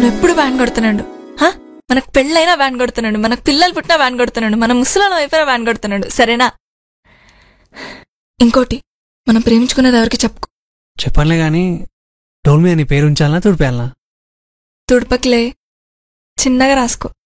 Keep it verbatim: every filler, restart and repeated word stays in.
నువ్వు ఎప్పుడు వ్యాన్ కొడుతున్నాడు. మనకు పెళ్ళైనా వ్యాన్ కొడుతున్నాడు, మనకు పిల్లలు పుట్టినా వ్యాన్ కొడుతున్నాడు, మన ముసలాం అయిపోయినా వ్యాన్ కొడుతున్నాడు. సరేనా? ఇంకోటి, మనం ప్రేమించుకునేది ఎవరికి చెప్పుకో. చెప్పనులే గాని డోల్ మీద నీ పేరు ఉంచాలనా తుడిపేయాలనా? తుడపకిలే, చిన్నగా రాసుకో.